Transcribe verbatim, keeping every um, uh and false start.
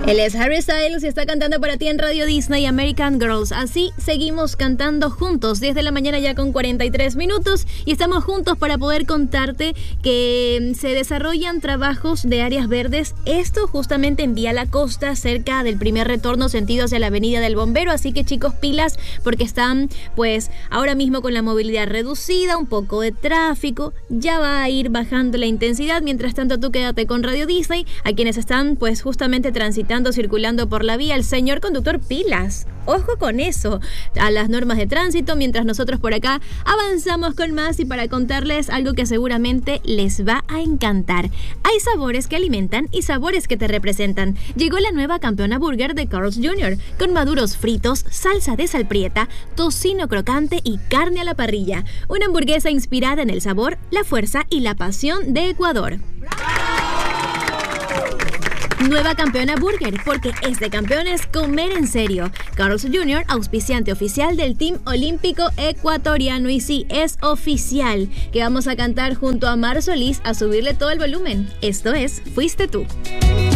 Él es Harry Styles y está cantando para ti en Radio Disney American Girls. Así seguimos cantando juntos, diez de la mañana ya con cuarenta y tres minutos, y estamos juntos para poder contarte que se desarrollan trabajos de áreas verdes. Esto justamente en Vía La Costa, cerca del primer retorno sentido hacia la Avenida del Bombero. Así que chicos, pilas, porque están pues ahora mismo con la movilidad reducida, un poco de tráfico, ya va a ir bajando la intensidad. Mientras tanto, tú quédate con Radio Disney. A quienes están pues justamente transitando, circulando por la vía, el señor conductor, pilas, ojo con eso, a las normas de tránsito, mientras nosotros por acá avanzamos con más y para contarles algo que seguramente les va a encantar. Hay sabores que alimentan y sabores que te representan. Llegó la nueva Campeona Burger de Carl's junior, con maduros fritos, salsa de salprieta, tocino crocante y carne a la parrilla. Una hamburguesa inspirada en el sabor, la fuerza y la pasión de Ecuador. Nueva Campeona Burger, porque es de campeones comer en serio. Carl's junior, auspiciante oficial del Team Olímpico Ecuatoriano. Y sí, es oficial que vamos a cantar junto a Mar Solís a subirle todo el volumen. Esto es Fuiste Tú.